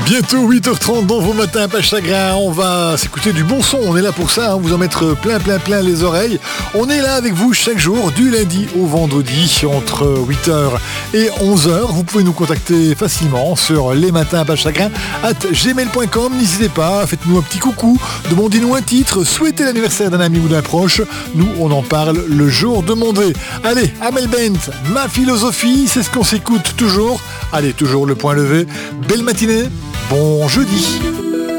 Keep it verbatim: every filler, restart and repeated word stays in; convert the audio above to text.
Bientôt huit heures trente dans vos matins pas chagrin, on va s'écouter du bon son, on est là pour ça, hein, vous en mettre plein plein plein les oreilles. On est là avec vous chaque jour du lundi au vendredi entre huit heures et onze heures. Vous pouvez nous contacter facilement sur lesmatinspaschagrin arobase gmail point com. N'hésitez pas, faites-nous un petit coucou, demandez-nous un titre, souhaitez l'anniversaire d'un ami ou d'un proche. Nous on en parle le jour demandé. Allez, Amel Bent, ma philosophie, c'est ce qu'on s'écoute toujours. Allez, toujours le point levé. Belle matinée. Bon jeudi.